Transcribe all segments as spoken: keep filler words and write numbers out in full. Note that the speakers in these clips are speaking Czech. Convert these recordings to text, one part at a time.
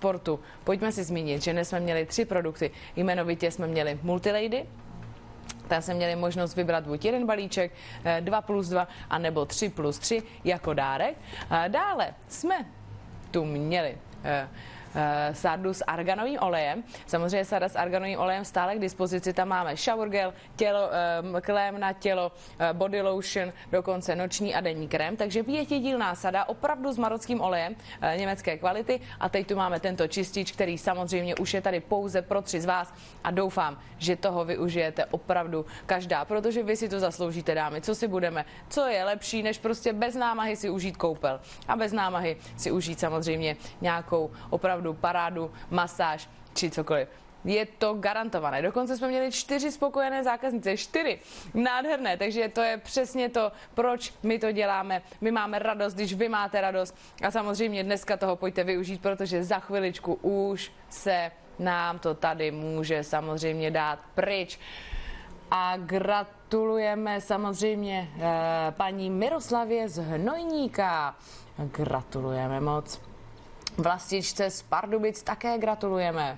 sportu. Pojďme si zmínit, že dnes jsme měli tři produkty. Jmenovitě jsme měli Multilady, tam jsme měli možnost vybrat buď jeden balíček, dva plus dva, anebo tři plus tři jako dárek. Dále jsme tu měli sardu s arganovým olejem. Samozřejmě sarda s arganovým olejem stále k dispozici. Tam máme shower gel, tělo, krém na tělo, body lotion, dokonce noční a denní krém. Takže pětidílná sada opravdu s marockým olejem německé kvality. A teď tu máme tento čistič, který samozřejmě už je tady pouze pro tři z vás a doufám, že toho využijete opravdu každá, protože vy si to zasloužíte, dámy. Co si budeme? Co je lepší, než prostě bez námahy si užít koupel a bez námahy si užít samozřejmě nějakou opravdu parádu, masáž či cokoliv. Je to garantované. Dokonce jsme měli čtyři spokojené zákaznice. Čtyři. Nádherné. Takže to je přesně to, proč my to děláme. My máme radost, když vy máte radost. A samozřejmě dneska toho pojďte využít, protože za chviličku už se nám to tady může samozřejmě dát pryč. A gratulujeme samozřejmě eh, paní Miroslavě z Hnojníka. Gratulujeme moc. Vlastičce z Pardubic také gratulujeme.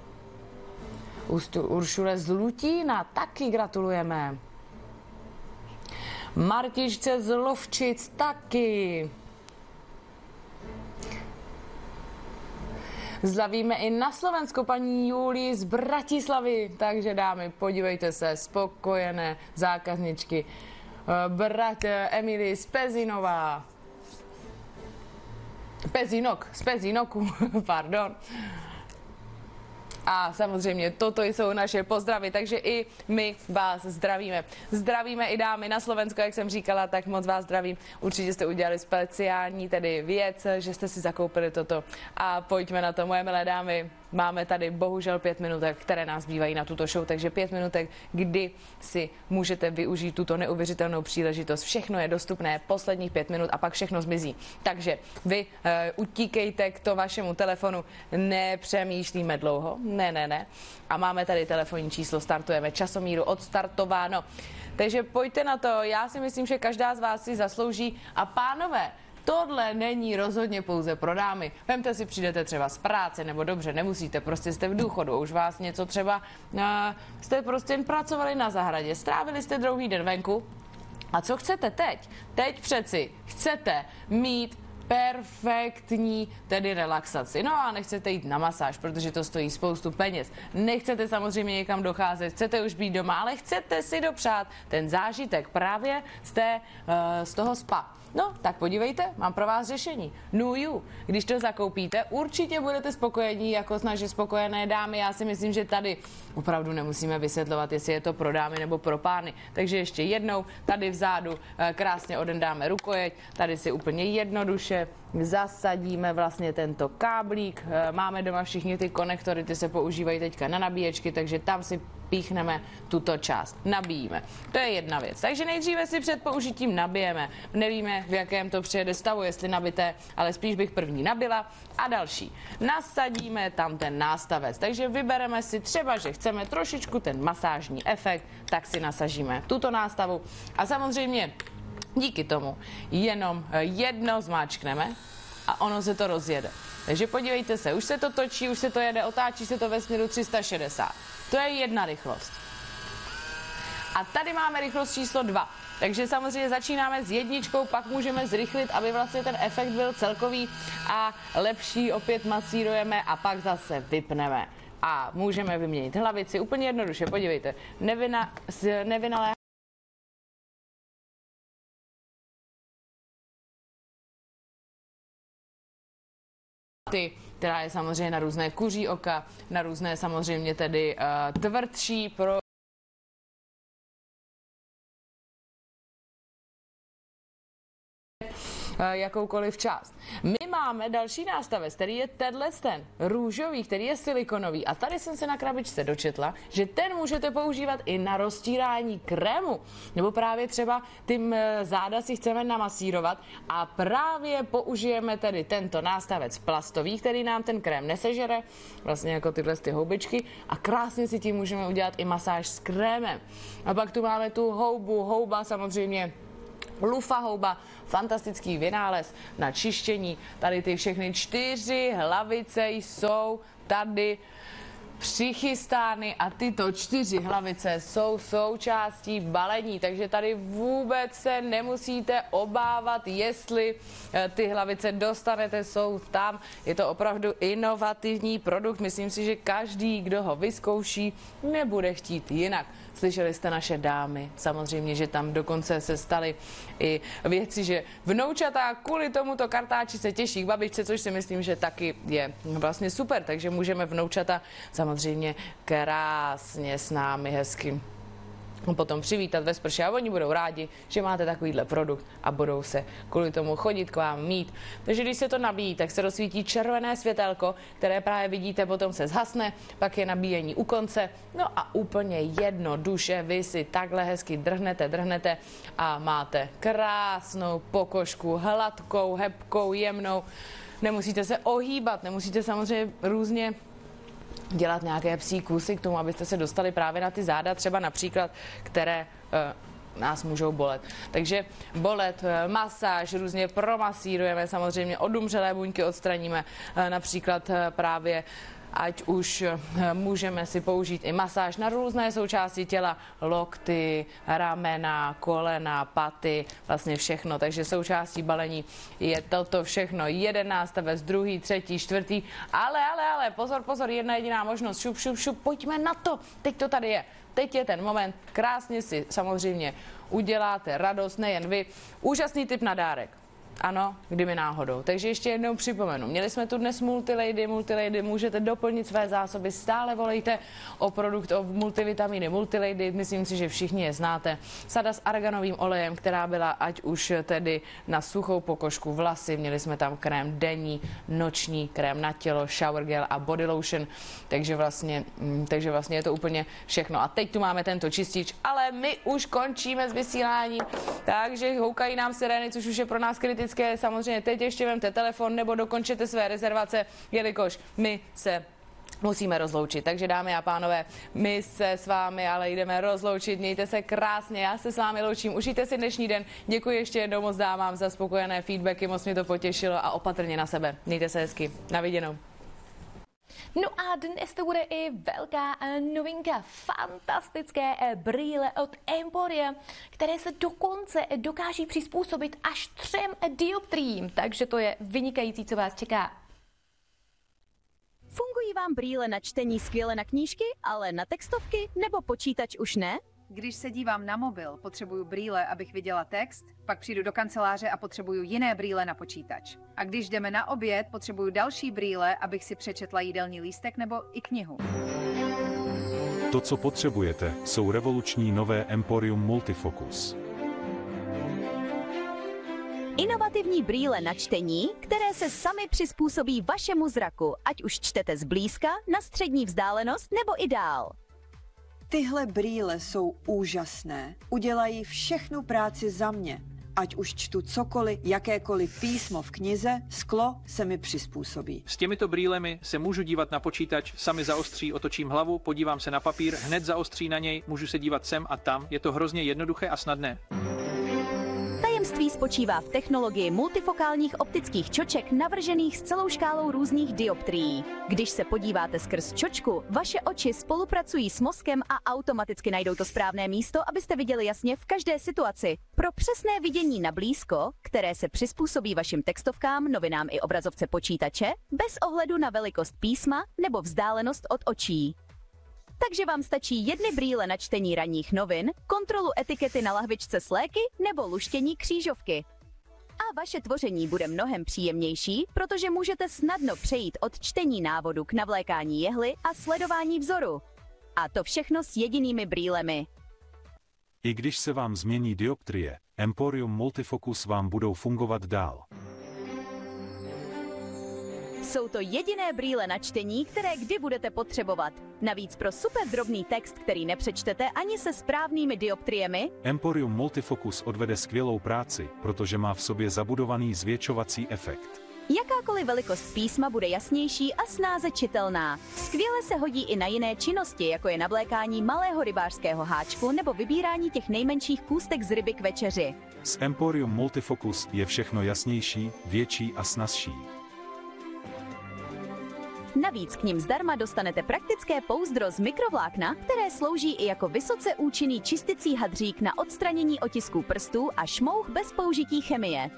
Uršule z Lutína taky gratulujeme. Martičce z Lovčic taky. Zdravíme i na Slovensku paní Julii z Bratislavy. Takže dámy, podívejte se, spokojené zákazničky. Brat Emily z Pezinová. Pezinok, z Pezinoku, pardon. A samozřejmě toto jsou naše pozdravy, takže i my vás zdravíme. Zdravíme i dámy na Slovensku, jak jsem říkala, tak moc vás zdravím. Určitě jste udělali speciální tedy věc, že jste si zakoupili toto. A pojďme na to, moje milé dámy. Máme tady bohužel pět minutek, které nás bývají na tuto show, takže pět minutek, kdy si můžete využít tuto neuvěřitelnou příležitost. Všechno je dostupné, posledních pět minut a pak všechno zmizí. Takže vy uh, utíkejte k to vašemu telefonu, nepřemýšlíme dlouho, ne, ne, ne. A máme tady telefonní číslo, startujeme časomíru odstartováno. Takže pojďte na to, já si myslím, že každá z vás si zaslouží. A pánové, tohle není rozhodně pouze pro dámy. Vemte si, přijdete třeba z práce, nebo dobře, nemusíte, prostě jste v důchodu, už vás něco třeba, uh, jste prostě pracovali na zahradě, strávili jste druhý den venku. A co chcete teď? Teď přeci chcete mít perfektní tedy relaxaci. No a nechcete jít na masáž, protože to stojí spoustu peněz. Nechcete samozřejmě někam docházet, chcete už být doma, ale chcete si dopřát ten zážitek právě z, té, uh, z toho spa. No, tak podívejte, mám pro vás řešení. Nuju. Když to zakoupíte, určitě budete spokojení jako s naše spokojené dámy. Já si myslím, že tady opravdu nemusíme vysvětlovat, jestli je to pro dámy nebo pro pány. Takže ještě jednou, tady vzadu krásně odendáme rukojeť, tady si úplně jednoduše zasadíme vlastně tento káblík. Máme doma všichni ty konektory, ty se používají teďka na nabíječky, takže tam si píchneme tuto část, nabíjíme. To je jedna věc. Takže nejdříve si před použitím nabijeme. Nevíme, v jakém to přijede stavu, jestli nabité, ale spíš bych první nabila. A další. Nasadíme tam ten nástavec. Takže vybereme si třeba, že chceme trošičku ten masážní efekt, tak si nasažíme tuto nástavu. A samozřejmě díky tomu jenom jedno zmáčkneme a ono se to rozjede. Takže podívejte se, už se to točí, už se to jede, otáčí se to ve směru tři sta šedesát. To je jedna rychlost. A tady máme rychlost číslo dva. Takže samozřejmě začínáme s jedničkou, pak můžeme zrychlit, aby vlastně ten efekt byl celkový a lepší, opět masírujeme a pak zase vypneme. A můžeme vyměnit hlavici úplně jednoduše, podívejte, nevina, nevinalé která je samozřejmě na různé kuří oka, na různé samozřejmě tedy uh, tvrdší pro jakoukoliv část. My máme další nástavec, který je tenhle ten růžový, který je silikonový. A tady jsem se na krabičce dočetla, že ten můžete používat i na roztírání krému. Nebo právě třeba tím záda si chceme namasírovat a právě použijeme tedy tento nástavec plastový, který nám ten krém nesežere, vlastně jako tyhle ty houbičky a krásně si tím můžeme udělat i masáž s krémem. A pak tu máme tu houbu, houba samozřejmě Lufahouba, fantastický vynález na čištění. Tady ty všechny čtyři hlavice jsou tady přichystány a tyto čtyři hlavice jsou součástí balení, takže tady vůbec se nemusíte obávat, jestli ty hlavice dostanete, jsou tam. Je to opravdu inovativní produkt, myslím si, že každý, kdo ho vyzkouší, nebude chtít jinak. Slyšeli jste naše dámy, samozřejmě, že tam dokonce se staly i věci, že vnoučata kvůli tomuto kartáči se těší k babičce, což si myslím, že taky je vlastně super, takže můžeme vnoučata samozřejmě krásně s námi hezky potom přivítat ve sprše a oni budou rádi, že máte takovýhle produkt a budou se kvůli tomu chodit k vám mít. Takže když se to nabíjí, tak se rozsvítí červené světelko, které právě vidíte, potom se zhasne, pak je nabíjení u konce, no a úplně jednoduše vy si takhle hezky drhnete, drhnete a máte krásnou pokožku, hladkou, hebkou, jemnou. Nemusíte se ohýbat, nemusíte samozřejmě různě dělat nějaké psí kusy k tomu, abyste se dostali právě na ty záda, třeba například, které uh, nás můžou bolet. Takže bolet, uh, masáž, různě promasírujeme, samozřejmě odumřelé buňky odstraníme, uh, například uh, právě ať už můžeme si použít i masáž na různé součásti těla, lokty, ramena, kolena, paty, vlastně všechno. Takže součástí balení je toto všechno. Jeden nástavec, druhý, třetí, čtvrtý, ale, ale, ale, pozor, pozor, jedna jediná možnost, šup, šup, šup, pojďme na to, teď to tady je. Teď je ten moment, krásně si samozřejmě uděláte radost, nejen vy. Úžasný tip na dárek. Ano, kdyby náhodou. Takže ještě jednou připomenu. Měli jsme tu dnes Multilady. Multilady můžete doplnit své zásoby. Stále volejte o produkt, o multivitamíny Multilady. Myslím si, že všichni je znáte. Sada s arganovým olejem, která byla ať už tedy na suchou pokožku, vlasy. Měli jsme tam krém denní, noční, krém na tělo, shower gel a body lotion. Takže vlastně, takže vlastně je to úplně všechno. A teď tu máme tento čistič, ale my už končíme s vysíláním. Takže houkají nám sirény, což už je pro nás kritické. Samozřejmě teď ještě vemte telefon nebo dokončete své rezervace, jelikož my se musíme rozloučit. Takže dámy a pánové, my se s vámi ale jdeme rozloučit. Mějte se krásně, já se s vámi loučím. Užijte si dnešní den. Děkuji ještě jednou moc dámám za spokojené feedbacky, moc mě to potěšilo a opatrně na sebe. Mějte se hezky. Na viděnou. No a dnes to bude i velká novinka, fantastické brýle od Emporia, které se dokonce dokáží přizpůsobit až třem dioptriím, takže to je vynikající, co vás čeká. Fungují vám brýle na čtení skvěle na knížky, ale na textovky nebo počítač už ne? Když se dívám na mobil, potřebuju brýle, abych viděla text, pak přijdu do kanceláře a potřebuju jiné brýle na počítač. A když jdeme na oběd, potřebuju další brýle, abych si přečetla jídelní lístek nebo i knihu. To, co potřebujete, jsou revoluční nové Emporium Multifocus. Inovativní brýle na čtení, které se sami přizpůsobí vašemu zraku, ať už čtete zblízka, na střední vzdálenost nebo i dál. Tyhle brýle jsou úžasné. Udělají všechnu práci za mě. Ať už čtu cokoliv, jakékoliv písmo v knize, sklo se mi přizpůsobí. S těmito brýlemi se můžu dívat na počítač, sami zaostří, otočím hlavu, podívám se na papír, hned zaostří na něj, můžu se dívat sem a tam. Je to hrozně jednoduché a snadné. Tajemství spočívá v technologii multifokálních optických čoček navržených s celou škálou různých dioptrií. Když se podíváte skrz čočku, vaše oči spolupracují s mozkem a automaticky najdou to správné místo, abyste viděli jasně v každé situaci. Pro přesné vidění na blízko, které se přizpůsobí vašim textovkám, novinám i obrazovce počítače, bez ohledu na velikost písma nebo vzdálenost od očí. Takže vám stačí jedny brýle na čtení ranních novin, kontrolu etikety na lahvičce s léky nebo luštění křížovky. A vaše tvoření bude mnohem příjemnější, protože můžete snadno přejít od čtení návodu k navlékání jehly a sledování vzoru. A to všechno s jedinými brýlemi. I když se vám změní dioptrie, Emporium Multifocus vám budou fungovat dál. Jsou to jediné brýle na čtení, které kdy budete potřebovat. Navíc pro super drobný text, který nepřečtete ani se správnými dioptriemi, Emporium Multifocus odvede skvělou práci, protože má v sobě zabudovaný zvětšovací efekt. Jakákoliv velikost písma bude jasnější a snáze čitelná. Skvěle se hodí i na jiné činnosti, jako je navlékání malého rybářského háčku nebo vybírání těch nejmenších kůstek z ryby k večeři. S Emporium Multifocus je všechno jasnější, větší a snazší. Navíc k nim zdarma dostanete praktické pouzdro z mikrovlákna, které slouží i jako vysoce účinný čisticí hadřík na odstranění otisků prstů a šmouch bez použití chemie.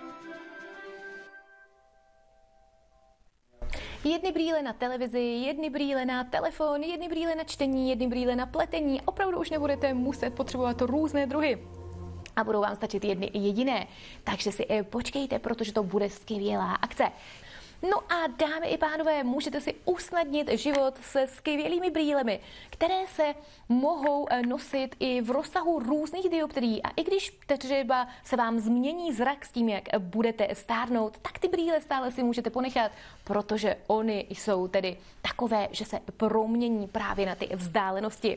Jedny brýle na televizi, jedny brýle na telefon, jedny brýle na čtení, jedny brýle na pletení. Opravdu už nebudete muset potřebovat různé druhy. A budou vám stačit jedny jediné. Takže si počkejte, protože to bude skvělá akce. No a dámy i pánové, můžete si usnadnit život se skvělými brýlemi, které se mohou nosit i v rozsahu různých dioptrií. A i když třeba se vám změní zrak s tím, jak budete stárnout, tak ty brýle stále si můžete ponechat, protože oni jsou tedy takové, že se promění právě na ty vzdálenosti.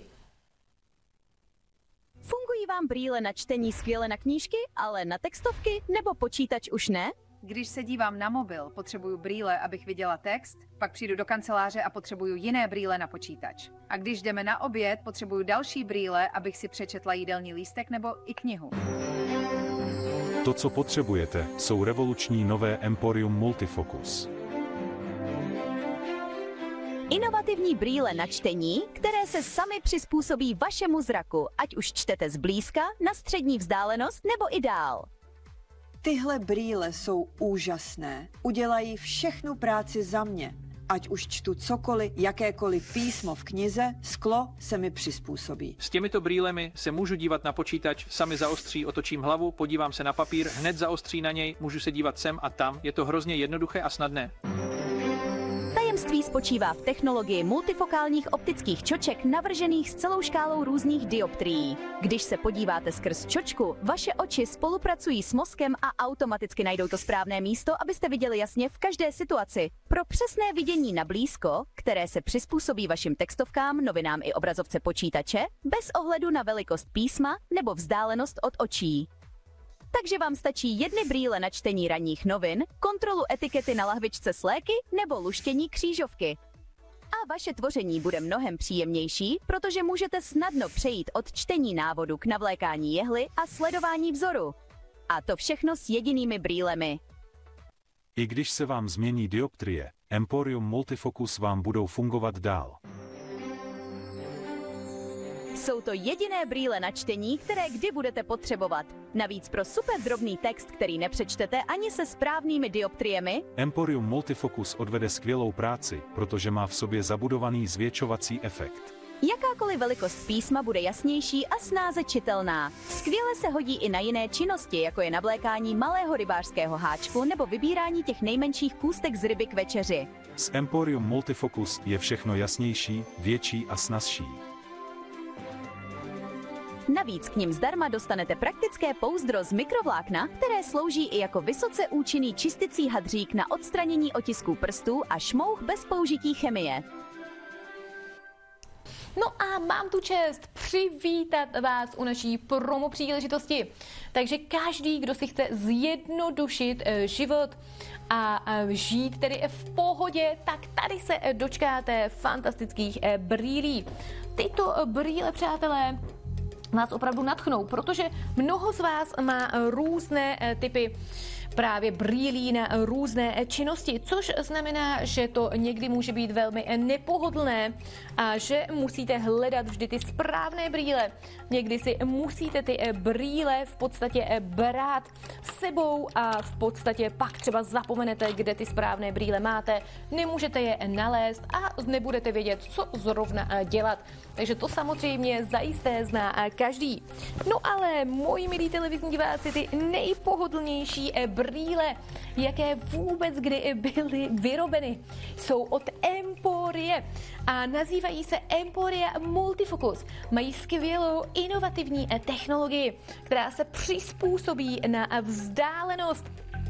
Fungují vám brýle na čtení skvěle na knížky, ale na textovky nebo počítač už ne? Když se dívám na mobil, potřebuju brýle, abych viděla text, pak přijdu do kanceláře a potřebuju jiné brýle na počítač. A když jdeme na oběd, potřebuju další brýle, abych si přečetla jídelní lístek nebo i knihu. To, co potřebujete, jsou revoluční nové Emporium Multifocus. Inovativní brýle na čtení, které se sami přizpůsobí vašemu zraku, ať už čtete zblízka, na střední vzdálenost nebo i dál. Tyhle brýle jsou úžasné. Udělají všechnu práci za mě. Ať už čtu cokoliv, jakékoliv písmo v knize, sklo se mi přizpůsobí. S těmito brýlemi se můžu dívat na počítač, sami zaostří, otočím hlavu, podívám se na papír, hned zaostří na něj, můžu se dívat sem a tam. Je to hrozně jednoduché a snadné. Tajemství spočívá v technologii multifokálních optických čoček navržených s celou škálou různých dioptrií. Když se podíváte skrz čočku, vaše oči spolupracují s mozkem a automaticky najdou to správné místo, abyste viděli jasně v každé situaci. Pro přesné vidění na blízko, které se přizpůsobí vašim textovkám, novinám i obrazovce počítače, bez ohledu na velikost písma nebo vzdálenost od očí. Takže vám stačí jedny brýle na čtení ranních novin, kontrolu etikety na lahvičce s léky nebo luštění křížovky. A vaše tvoření bude mnohem příjemnější, protože můžete snadno přejít od čtení návodu k navlékání jehly a sledování vzoru. A to všechno s jedinými brýlemi. I když se vám změní dioptrie, Emporium Multifocus vám budou fungovat dál. Jsou to jediné brýle na čtení, které kdy budete potřebovat. Navíc pro super drobný text, který nepřečtete ani se správnými dioptriemi, Emporium Multifocus odvede skvělou práci, protože má v sobě zabudovaný zvětšovací efekt. jakákoliv velikost písma bude jasnější a snáze čitelná. Skvěle se hodí i na jiné činnosti, jako je navlékání malého rybářského háčku nebo vybírání těch nejmenších kůstek z ryby k večeři. S Emporium Multifocus je všechno jasnější, větší a snazší. Navíc k nim zdarma dostanete praktické pouzdro z mikrovlákna, které slouží i jako vysoce účinný čisticí hadřík na odstranění otisků prstů a šmouch bez použití chemie. No a mám tu čest přivítat vás u naší promo příležitosti. Takže každý, kdo si chce zjednodušit život a žít tedy v pohodě, tak tady se dočkáte fantastických brýlí. Tyto brýle, přátelé, vás opravdu nadchnou, protože mnoho z vás má různé typy právě brýlí na různé činnosti, což znamená, že to někdy může být velmi nepohodlné a že musíte hledat vždy ty správné brýle. Někdy si musíte ty brýle v podstatě brát s sebou a v podstatě pak třeba zapomenete, kde ty správné brýle máte, nemůžete je nalézt a nebudete vědět, co zrovna dělat. Takže to samozřejmě zajisté zná každý. No ale, moji milí televizní diváci, ty nejpohodlnější brýle, jaké vůbec kdy byly vyrobeny, jsou od Emporie a nazývají se Emporia Multifocus. Mají skvělou inovativní technologii, která se přizpůsobí na vzdálenost.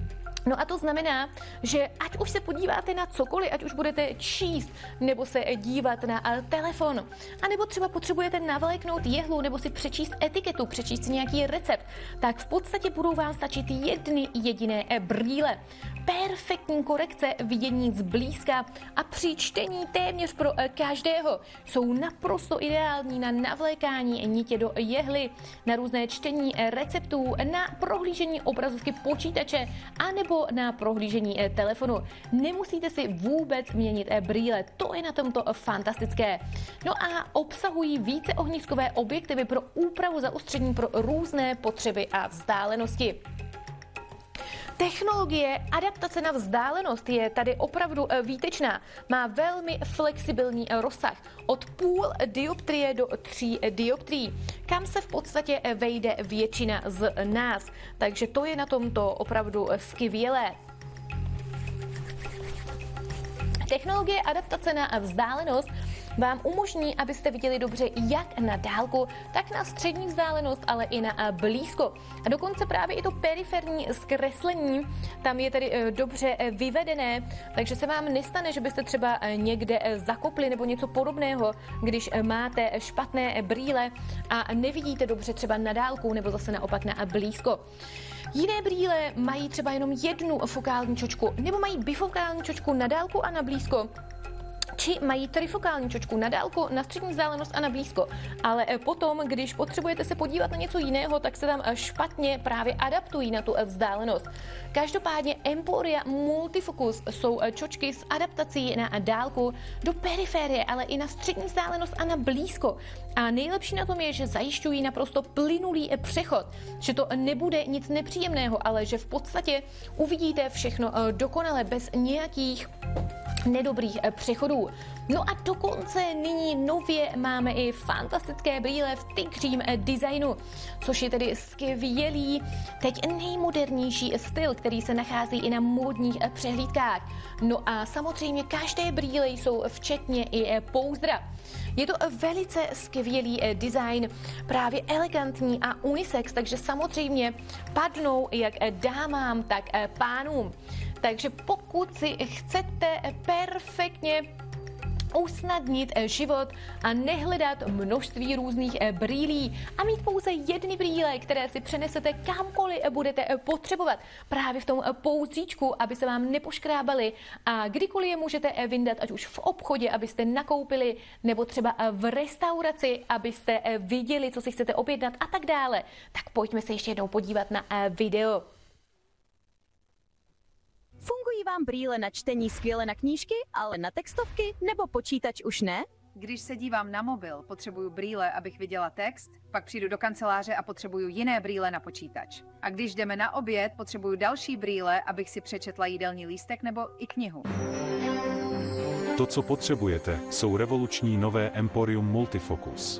No a to znamená, že ať už se podíváte na cokoliv, ať už budete číst nebo se dívat na telefon, anebo třeba potřebujete navléknout jehlu nebo si přečíst etiketu, přečíst si nějaký recept, tak v podstatě budou vám stačit jedny jediné brýle. Perfektní korekce vidění zblízka a při čtení téměř pro každého jsou naprosto ideální na navlékání nitě do jehly, na různé čtení receptů, na prohlížení obrazovky počítače a nebo na prohlížení telefonu. Nemusíte si vůbec měnit brýle, to je na tomto fantastické. No a obsahují více ohniskové objektivy pro úpravu zaostření pro různé potřeby a vzdálenosti. Technologie adaptace na vzdálenost je tady opravdu výtečná. Má velmi flexibilní rozsah od půl dioptrie do tří dioptrií, kam se v podstatě vejde většina z nás. Takže to je na tomto opravdu skvělé. Technologie adaptace na vzdálenost vám umožní, abyste viděli dobře jak na dálku, tak na střední vzdálenost, ale i na blízko. A dokonce právě i to periferní zkreslení tam je tedy dobře vyvedené, takže se vám nestane, že byste třeba někde zakopli nebo něco podobného, když máte špatné brýle a nevidíte dobře třeba na dálku nebo zase naopak na blízko. Jiné brýle mají třeba jenom jednu fokální čočku nebo mají bifokální čočku na dálku a na blízko. Či mají trifokální čočku na dálku, na střední vzdálenost a na blízko. Ale potom, když potřebujete se podívat na něco jiného, tak se tam špatně právě adaptují na tu vzdálenost. Každopádně Emporia Multifocus jsou čočky s adaptací na dálku do periférie, ale i na střední vzdálenost a na blízko. A nejlepší na tom je, že zajišťují naprosto plynulý přechod, že to nebude nic nepříjemného, ale že v podstatě uvidíte všechno dokonale bez nějakých nedobrých přechodů. No a dokonce nyní nově máme i fantastické brýle v tygřím designu, což je tedy skvělý, teď nejmodernější styl, který se nachází i na módních přehlídkách. No a samozřejmě každé brýle jsou včetně i pouzdra. Je to velice skvělý design, právě elegantní a unisex, takže samozřejmě padnou jak dámám, tak pánům. Takže pokud si chcete perfektně usnadnit život a nehledat množství různých brýlí a mít pouze jedny brýle, které si přenesete kamkoliv budete potřebovat, právě v tom pouzdříčku, aby se vám nepoškrábaly a kdykoliv je můžete vyndat, ať už v obchodě, abyste nakoupili, nebo třeba v restauraci, abyste viděli, co si chcete objednat a tak dále. Tak pojďme se ještě jednou podívat na video. Fungují vám brýle na čtení skvěle na knížky, ale na textovky nebo počítač už ne? Když se dívám na mobil, potřebuju brýle, abych viděla text, pak přijdu do kanceláře a potřebuju jiné brýle na počítač. A když jdeme na oběd, potřebuju další brýle, abych si přečetla jídelní lístek nebo i knihu. To, co potřebujete, jsou revoluční nové Emporium Multifocus.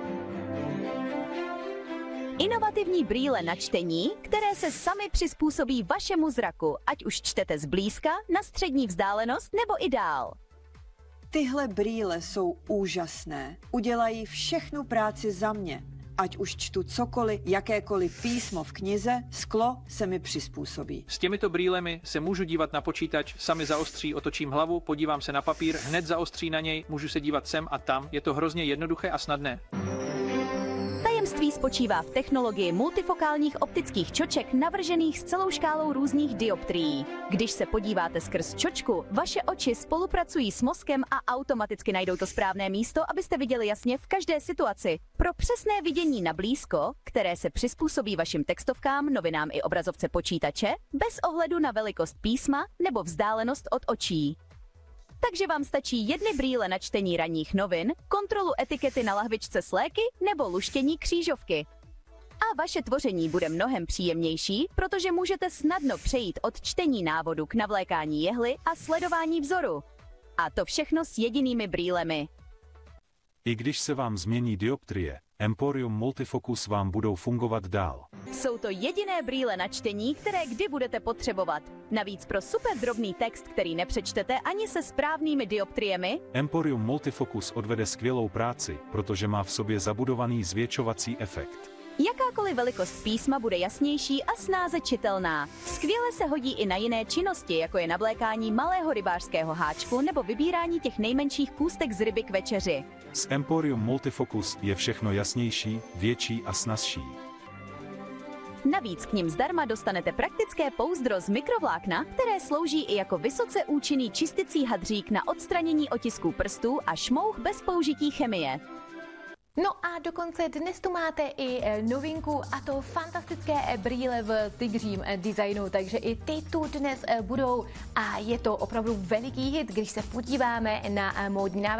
Inovativní brýle na čtení, které se sami přizpůsobí vašemu zraku, ať už čtete zblízka, na střední vzdálenost nebo i dál. Tyhle brýle jsou úžasné. Udělají všechnu práci za mě. Ať už čtu cokoliv, jakékoliv písmo v knize, sklo se mi přizpůsobí. S těmito brýlemi se můžu dívat na počítač, sami zaostří, otočím hlavu, podívám se na papír, hned zaostří na něj, můžu se dívat sem a tam, je to hrozně jednoduché a snadné. Tajemství spočívá v technologii multifokálních optických čoček navržených s celou škálou různých dioptrií. Když se podíváte skrz čočku, vaše oči spolupracují s mozkem a automaticky najdou to správné místo, abyste viděli jasně v každé situaci. Pro přesné vidění na blízko, které se přizpůsobí vašim textovkám, novinám i obrazovce počítače, bez ohledu na velikost písma nebo vzdálenost od očí. Takže vám stačí jedny brýle na čtení ranních novin, kontrolu etikety na lahvičce s léky nebo luštění křížovky. A vaše tvoření bude mnohem příjemnější, protože můžete snadno přejít od čtení návodu k navlékání jehly a sledování vzoru. A to všechno s jedinými brýlemi. I když se vám změní dioptrie, Emporium Multifocus vám budou fungovat dál. Jsou to jediné brýle na čtení, které kdy budete potřebovat. Navíc pro super drobný text, který nepřečtete ani se správnými dioptriemi, Emporium Multifocus odvede skvělou práci, protože má v sobě zabudovaný zvětšovací efekt. Jakákoliv velikost písma bude jasnější a snáze čitelná. Skvěle se hodí i na jiné činnosti, jako je navlékání malého rybářského háčku nebo vybírání těch nejmenších půstek z ryby k večeři. S Emporium Multifocus je všechno jasnější, větší a snazší. Navíc k nim zdarma dostanete praktické pouzdro z mikrovlákna, které slouží i jako vysoce účinný čisticí hadřík na odstranění otisků prstů a šmouch bez použití chemie. No a dokonce dnes tu máte i novinku, a to fantastické brýle v tygřím designu, takže i ty tu dnes budou a je to opravdu veliký hit, když se podíváme na módní návrh.